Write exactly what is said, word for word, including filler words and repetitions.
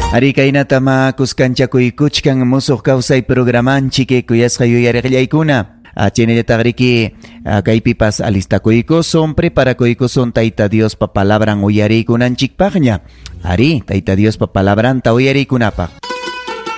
Ari kainatama kuskanchakuykuchkan musuq kawsay programanchiki kuyasqa yuyariqllaykuna. Chinallatagriki kaypipas alistakuykusun, preparakuykusun Tayta Diospa palabran uyariykunanchikpaqña. Ari, Tayta Diospa palabranta uyariykunapaq.